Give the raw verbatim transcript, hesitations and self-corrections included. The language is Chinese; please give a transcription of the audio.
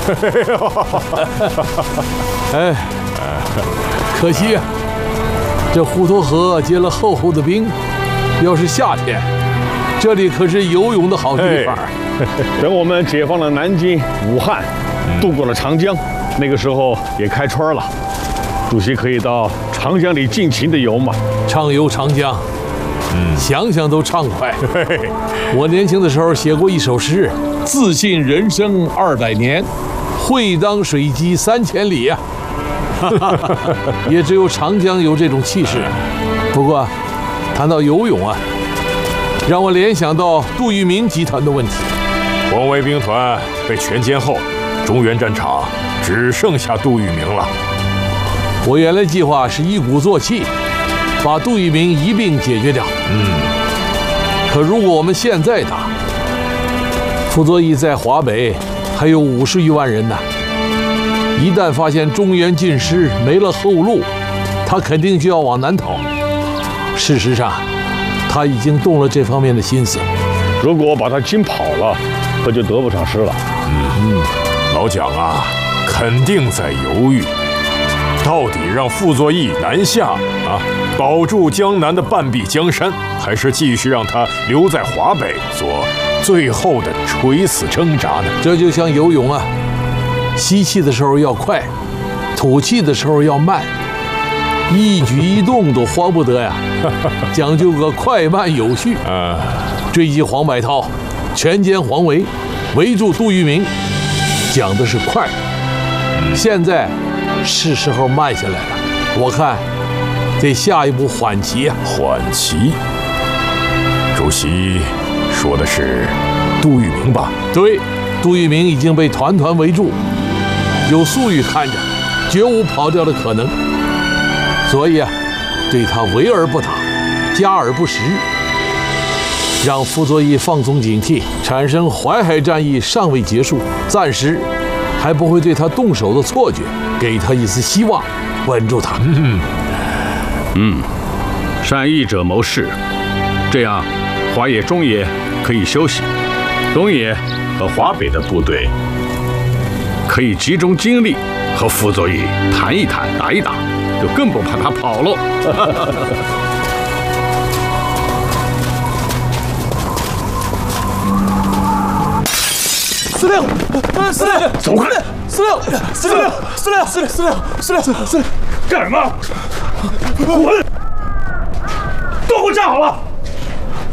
哎，可惜呀、啊，这滹沱河结了厚厚的冰。要是夏天，这里可是游泳的好地方。 等我们解放了南京、武汉，渡过了长江，那个时候也开春了，主席可以到长江里尽情的游嘛。 畅游长江，嗯，想想都畅快。我年轻的时候写过一首诗：自信人生二百年，会当水击三千里呀、啊。也只有长江有这种气势。不过，谈到游泳啊，让我联想到杜聿明集团的问题。 红卫兵团被全歼后，中原战场只剩下杜聿明了。 我原来计划是一鼓作气，把杜聿明一并解决掉。嗯。可如果我们现在打，傅作义在华北还有五十余万人呢，一旦发现中原尽失，没了后路，他肯定就要往南逃。事实上，他已经动了这方面的心思。 如果把他惊跑了，可就得不偿失了。 嗯嗯，老蒋啊，肯定在犹豫，到底让傅作义南下啊，保住江南的半壁江山，还是继续让他留在华北做最后的垂死挣扎呢？ 这就像游泳啊，吸气的时候要快，吐气的时候要慢。一举一动都慌不得呀，讲究个快慢有序。啊，追击黄百韬，全歼黄维，围住杜聿明，讲的是快。现在是时候慢下来了，我看得下一步缓骑啊。 缓骑，主席说的是杜聿明吧？ 对，杜聿明已经被团团围住，有粟裕看着，绝无跑掉的可能。所以啊，对他围而不打，加而不食，让傅作义放松警惕，产生淮海战役尚未结束，暂时还不会对他动手的错觉，给他一丝希望，稳住他。 嗯，嗯，善意者谋事，这样华野、中野可以休息，东野和华北的部队可以集中精力和傅作义谈一谈、打一打。就更不怕他跑了。 司令，司令， 走开！ 司令，司令，司令，司令，司令，司令，司令， 干什么？滚！都给我站好了！